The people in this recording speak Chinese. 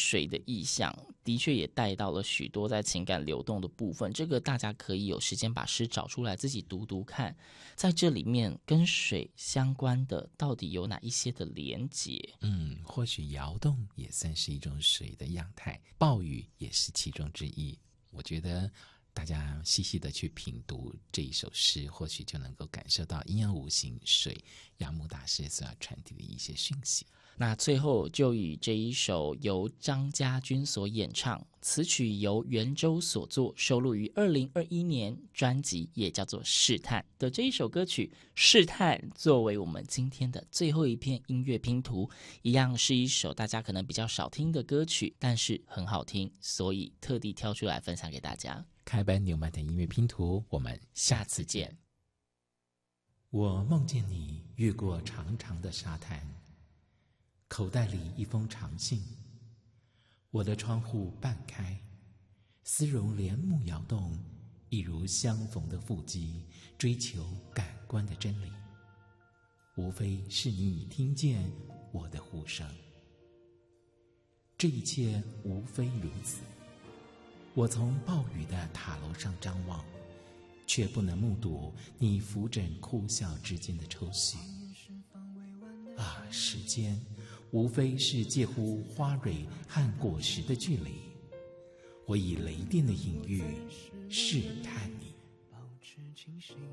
水的意象，的确也带到了许多在情感流动的部分。这个大家可以有时间把诗找出来自己读读看，在这里面跟水相关的到底有哪一些的连结？ 或许摇动也算是一种水的样态，暴雨也是其中之一。我觉得大家细细的去品读这一首诗，或许就能够感受到阴阳无形水杨牧大师所要传递的一些讯息。 那最后就以这一首由张家军所演唱，词曲由袁周所作，收录于2021年专辑也叫做《试探》的这一首歌曲《试探》，作为我们今天的最后一片音乐拼图，一样是一首大家可能比较少听的歌曲，但是很好听，所以特地挑出来分享给大家。 开班纽曼的音乐拼图，我们下次见。我梦见你越过长长的沙滩，口袋里一封长信，我的窗户半开，丝绒帘幕摇动，一如相逢的腹肌，追求感官的真理。无非是你已听见我的呼声，这一切无非如此。我从暴雨的塔楼上张望，却不能目睹你扶枕哭笑之间的抽搐。啊，时间无非是介乎花蕊和果实的距离，我以雷电的隐喻试探你。